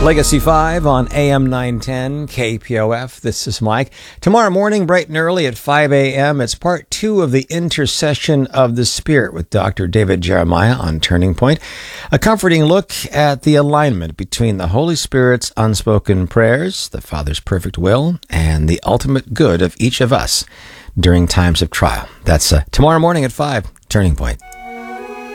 Legacy 5 on AM 910 KPOF. This is Mike. Tomorrow morning, bright and early at 5 a.m., it's part 2 of the Intercession of the Spirit with Dr. David Jeremiah on Turning Point. A comforting look at the alignment between the Holy Spirit's unspoken prayers, the Father's perfect will, and the ultimate good of each of us during times of trial. That's tomorrow morning at 5, Turning Point.